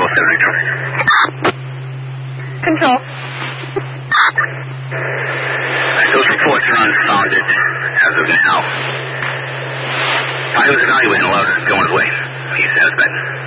Control. Those reports are unfounded as of now. I was evaluating a lot of this going his way. He says that